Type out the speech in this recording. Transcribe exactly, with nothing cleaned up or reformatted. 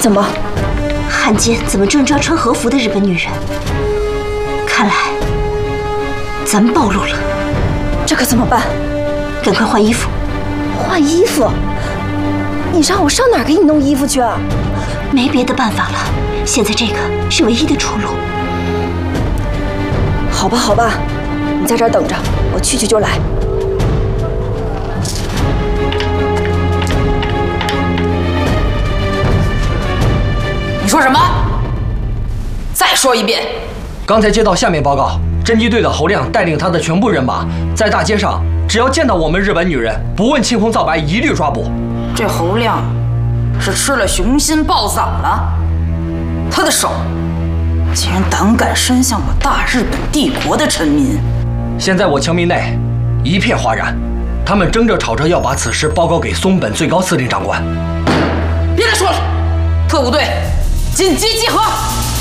怎么？ 汉奸怎么专抓穿和服的日本女人？看来咱们暴露了。 这可怎么办？ 赶快换衣服。 换衣服？你让我上哪儿给你弄衣服去啊？ 没别的办法了，现在这个是唯一的出路。 好吧，好吧，你在这儿等着，我去去就来。 你说什么？再说一遍。 刚才接到下面报告，侦缉队的侯亮带领他的全部人马，在大街上，只要见到我们日本女人，不问青红皂白，一律抓捕。 这侯亮是吃了雄心豹胆了，他的手竟然胆敢伸向我大日本帝国的臣民。 现在我枪民内一片哗然，他们争着吵着要把此事报告给松本最高司令长官。 别再说了，特务队紧急集合！